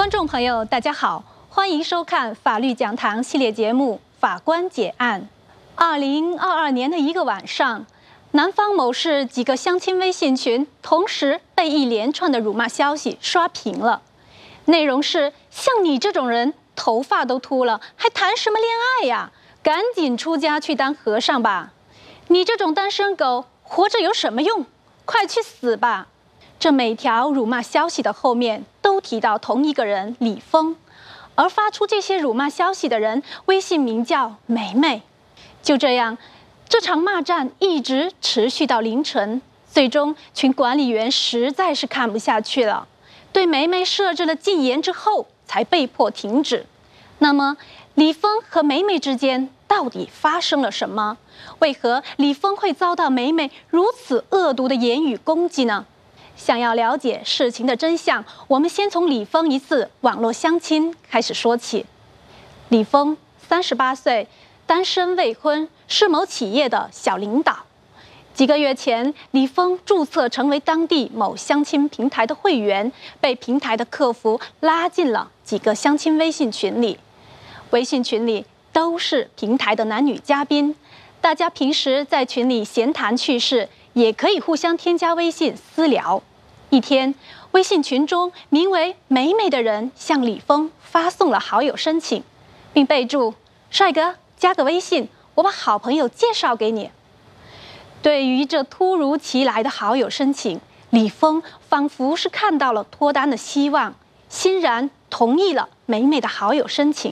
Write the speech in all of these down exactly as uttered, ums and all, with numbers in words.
观众朋友，大家好，欢迎收看法律讲堂系列节目《法官解案》。二零二二年的一个晚上，南方某市几个相亲微信群同时被一连串的辱骂消息刷屏了。内容是：像你这种人，头发都秃了，还谈什么恋爱呀？赶紧出家去当和尚吧！你这种单身狗，活着有什么用？快去死吧！这每条辱骂消息的后面都提到同一个人李峰，而发出这些辱骂消息的人微信名叫梅梅。就这样，这场骂战一直持续到凌晨，最终群管理员实在是看不下去了，对梅梅设置了禁言之后，才被迫停止。那么，李峰和梅梅之间到底发生了什么？为何李峰会遭到梅梅如此恶毒的言语攻击呢？想要了解事情的真相，我们先从李峰一次网络相亲开始说起。李峰三十八岁，单身未婚，是某企业的小领导。几个月前，李峰注册成为当地某相亲平台的会员，被平台的客服拉进了几个相亲微信群里。微信群里都是平台的男女嘉宾，大家平时在群里闲谈趣事，也可以互相添加微信私聊。一天，微信群中名为梅梅的人向李峰发送了好友申请，并备注：帅哥，加个微信，我把好朋友介绍给你。对于这突如其来的好友申请，李峰仿佛是看到了脱单的希望，欣然同意了梅梅的好友申请。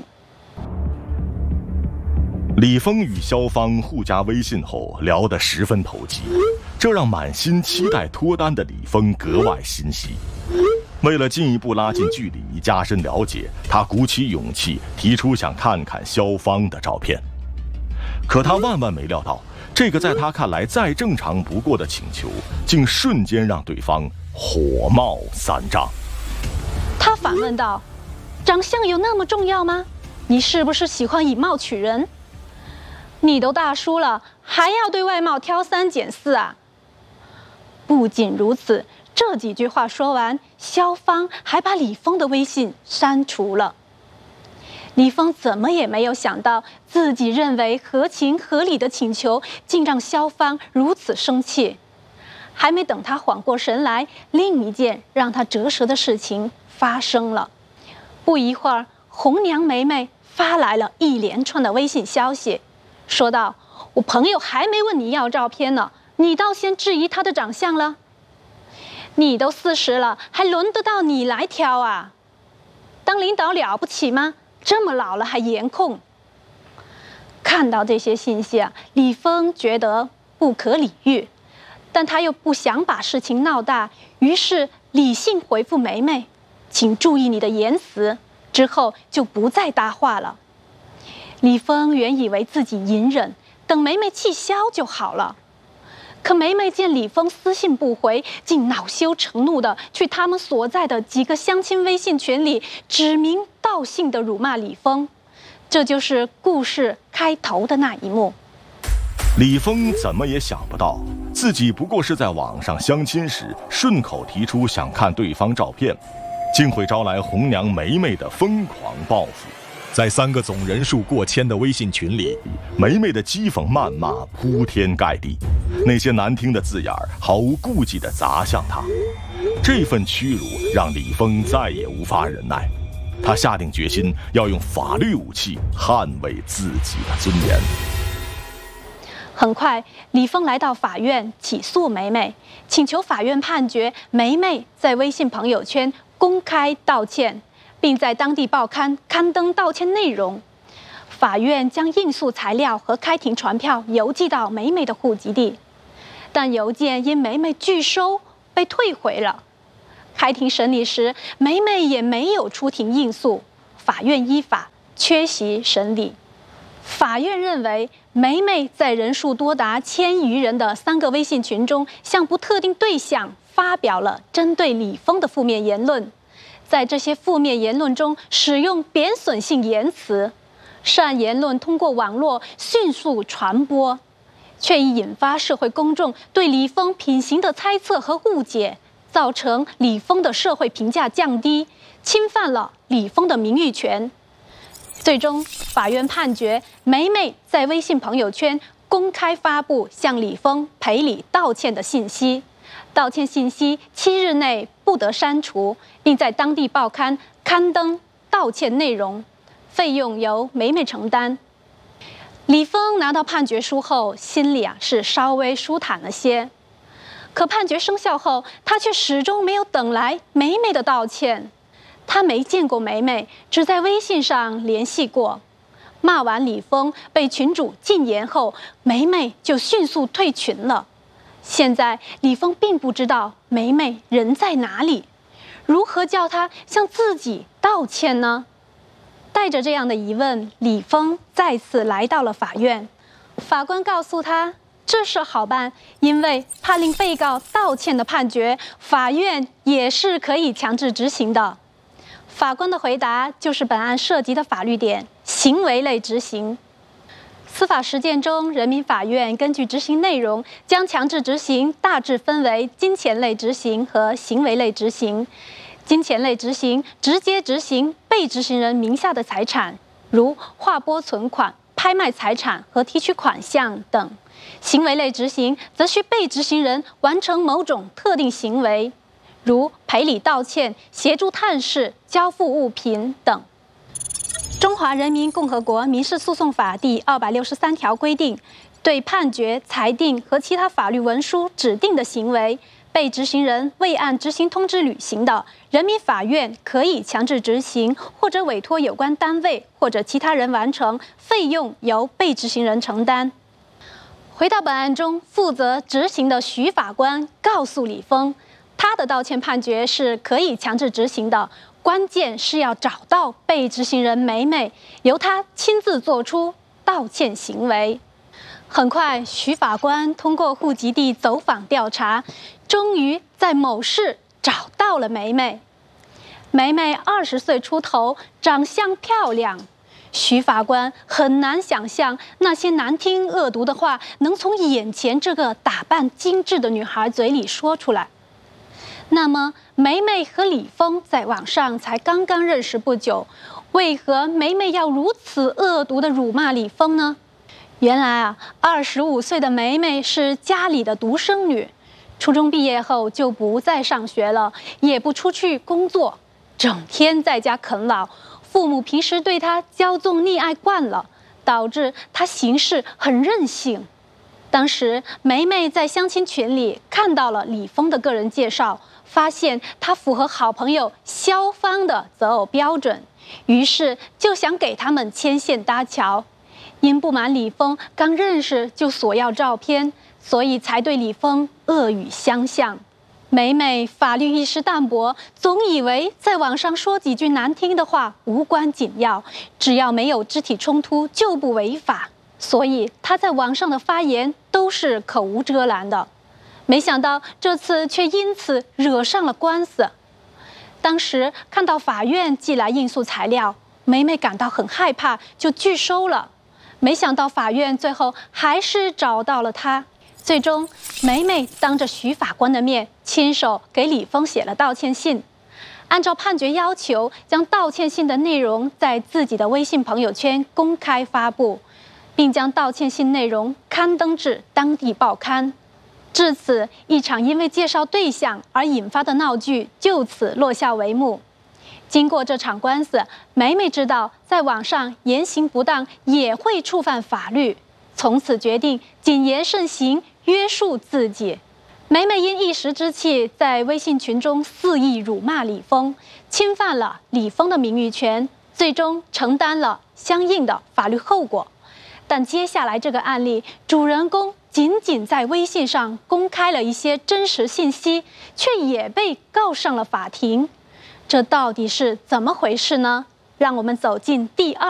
李峰与肖芳互加微信后聊得十分投机，这让满心期待脱单的李峰格外欣喜。为了进一步拉近距离，加深了解，他鼓起勇气提出想看看肖芳的照片。可他万万没料到，这个在他看来再正常不过的请求，竟瞬间让对方火冒三丈。 他反问道：长相有那么重要吗？你是不是喜欢以貌取人？你都大叔了，还要对外貌挑三拣四啊？不仅如此，这几句话说完，肖芳还把李峰的微信删除了。李峰怎么也没有想到，自己认为合情合理的请求，竟让肖芳如此生气。还没等他缓过神来，另一件让他折舌的事情发生了。不一会儿，红娘梅梅发来了一连串的微信消息，说道：我朋友还没问你要照片呢，你倒先质疑他的长相了。你都四十了，还轮得到你来挑啊？当领导了不起吗？这么老了还颜控？看到这些信息啊，李峰觉得不可理喻，但他又不想把事情闹大，于是理性回复梅梅：请注意你的言辞。之后就不再搭话了。李峰原以为自己隐忍，等梅梅气消就好了。可梅梅见李峰私信不回，竟恼羞成怒的去他们所在的几个相亲微信群里指名道姓的辱骂李峰。这就是故事开头的那一幕。 李峰怎么也想不到，自己不过是在网上相亲时顺口提出想看对方照片，竟会招来红娘梅梅的疯狂报复。在三个总人数过千的微信群里，梅梅的讥讽谩骂铺天盖地，那些难听的字眼毫无顾忌地砸向他。这份屈辱让李峰再也无法忍耐，他下定决心要用法律武器捍卫自己的尊严。 很快，李峰来到法院起诉梅梅，请求法院判决梅梅在微信朋友圈公开道歉，并在当地报刊刊登道歉内容。法院将应诉材料和开庭传票邮寄到梅梅的户籍地，但邮件因梅梅拒收被退回了。开庭审理时，梅梅也没有出庭应诉，法院依法缺席审理。法院认为，梅梅在人数多达千余人的三个微信群中，向不特定对象发表了针对李峰的负面言论。在这些负面言论中使用贬损性言辞，善言论通过网络迅速传播，却已引发社会公众对李峰品行的猜测和误解，造成李峰的社会评价降低， 侵犯了李峰的名誉权。最终，法院判决梅梅在微信朋友圈公开发布向李峰赔礼道歉的信息，道歉信息七日内不得删除，并在当地报刊刊登道歉内容，费用由梅梅承担。李峰拿到判决书后，心里啊是稍微舒坦了些。可判决生效后，他却始终没有等来梅梅的道歉。他没见过梅梅，只在微信上联系过。骂完李峰被群主禁言后，梅梅就迅速退群了。现在李峰并不知道梅梅人在哪里，如何叫她向自己道歉呢？带着这样的疑问，李峰再次来到了法院。法官告诉他，这事好办，因为判令被告道歉的判决，法院也是可以强制执行的。法官的回答就是本案涉及的法律点——行为类执行。司法实践中，人民法院根据执行内容，将强制执行大致分为金钱类执行和行为类执行。金钱类执行直接执行被执行人名下的财产，如划拨存款、拍卖财产和提取款项等；行为类执行则需被执行人完成某种特定行为，如赔礼道歉、协助探视、交付物品等。中华人民共和国民事诉讼法第二百六十三条规定，对判决、裁定和其他法律文书指定的行为，被执行人未按执行通知履行的，人民法院可以强制执行，或者委托有关单位或者其他人完成，费用由被执行人承担。回到本案中，负责执行的徐法官告诉李峰，他的道歉判决是可以强制执行的，关键是要找到被执行人梅梅，由他亲自做出道歉行为。很快，徐法官通过户籍地走访调查，终于在某市找到了梅梅。梅梅二十岁出头，长相漂亮。徐法官很难想象那些难听恶毒的话能从眼前这个打扮精致的女孩嘴里说出来。那么，梅梅和李峰在网上才刚刚认识不久，为何梅梅要如此恶毒地辱骂李峰呢？原来啊，二十五岁的梅梅是家里的独生女，初中毕业后就不再上学了，也不出去工作，整天在家啃老。父母平时对她骄纵溺爱惯了，导致她行事很任性。当时梅梅在相亲群里看到了李峰的个人介绍，发现他符合好朋友肖芳的择偶标准，于是就想给他们牵线搭桥。因不满李峰刚认识就索要照片，所以才对李峰恶语相向。梅梅法律意识淡薄，总以为在网上说几句难听的话无关紧要，只要没有肢体冲突就不违法，所以她在网上的发言都是口无遮拦的。没想到这次却因此惹上了官司。当时看到法院寄来应诉材料，梅梅感到很害怕，就拒收了。没想到法院最后还是找到了她。最终，梅梅当着徐法官的面，亲手给李峰写了道歉信。按照判决要求，将道歉信的内容在自己的微信朋友圈公开发布，并将道歉信内容刊登至当地报刊。至此，一场因为介绍对象而引发的闹剧就此落下帷幕。经过这场官司，梅梅知道在网上言行不当也会触犯法律，从此决定谨言慎行，约束自己。梅梅因一时之气，在微信群中肆意辱骂李峰，侵犯了李峰的名誉权，最终承担了相应的法律后果。但接下来这个案例，主人公仅仅在微信上公开了一些真实信息，却也被告上了法庭。这到底是怎么回事呢？让我们走进第二